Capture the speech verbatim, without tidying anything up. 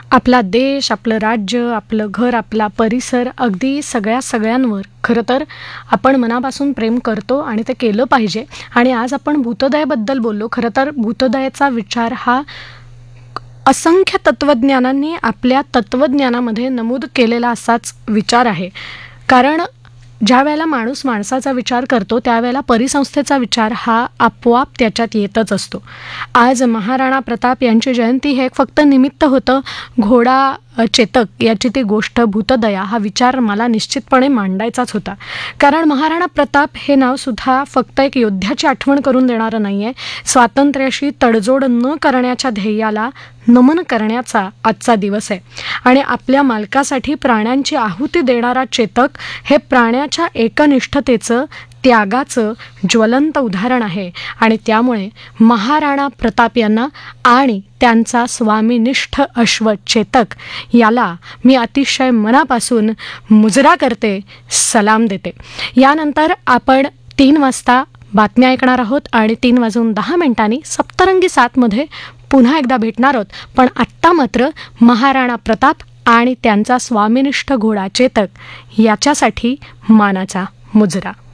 आपला देश, आपलं राज्य, आपलं घर, आपला परिसर, अगदी सगळ्या सगळ्यांवर खरं तर आपण मनापासून प्रेम करतो आणि ते केलं पाहिजे. आणि आज आपण भूतदयेबद्दल बोललो. खरं तर भूतदयेचा विचार हा असंख्य तत्त्वज्ञानांनी आपल्या तत्त्वज्ञानामध्ये नमूद केलेला असाच विचार आहे. कारण ज्या वेळेला माणूस माणसाचा विचार करतो त्यावेळेला परिसंस्थेचा विचार हा आपोआप त्याच्यात येतच असतो. आज महाराणा प्रताप यांची जयंती हे फक्त निमित्त होतं. घोडा चेतक याची ती गोष्ट भूतदया हा विचार मला निश्चितपणे मांडायचाच होता. कारण महाराणा प्रताप हे नावसुद्धा फक्त एक योद्ध्याची आठवण करून देणारं नाही आहे. स्वातंत्र्याशी तडजोड न करण्याच्या ध्येयाला नमन करण्याचा आजचा दिवस आहे. आणि आपल्या मालकासाठी प्राण्यांची आहुती देणारा चेतक हे प्राण्याच्या एकनिष्ठतेचं, त्यागाचं ज्वलंत उदाहरण आहे. आणि त्यामुळे महाराणा प्रताप यांना आणि त्यांचा स्वामीनिष्ठ अश्व चेतक याला मी अतिशय मनापासून मुजरा करते, सलाम देते. यानंतर आपण तीन वाजता बातम्या ऐकणार आहोत आणि तीन वाजून दहा मिनिटांनी सप्तरंगी सातमध्ये पुन्हा एकदा भेटणार आहोत. पण आत्ता मात्र महाराणा प्रताप आणि त्यांचा स्वामीनिष्ठ घोडा चेतक याच्यासाठी मानाचा मुजरा.